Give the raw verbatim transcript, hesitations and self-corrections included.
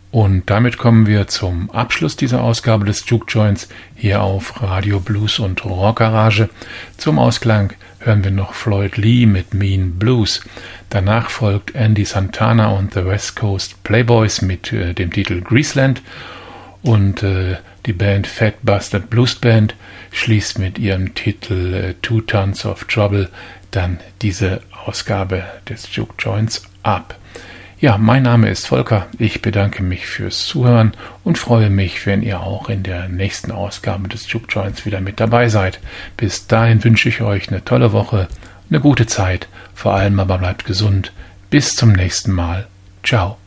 Und damit kommen wir zum Abschluss dieser Ausgabe des Juke Joints hier auf Radio Blues und Rock Garage. Zum Ausklang hören wir noch Floyd Lee mit Mean Blues. Danach folgt Andy Santana und The West Coast Playboys mit äh, dem Titel Greaseland. Und äh, die Band Fat Bastard Blues Band schließt mit ihrem Titel äh, Two Tons of Trouble dann diese Ausgabe des Juke Joints ab. Ja, mein Name ist Volker. Ich bedanke mich fürs Zuhören und freue mich, wenn ihr auch in der nächsten Ausgabe des Juke Joints wieder mit dabei seid. Bis dahin wünsche ich euch eine tolle Woche, eine gute Zeit, vor allem aber bleibt gesund. Bis zum nächsten Mal. Ciao.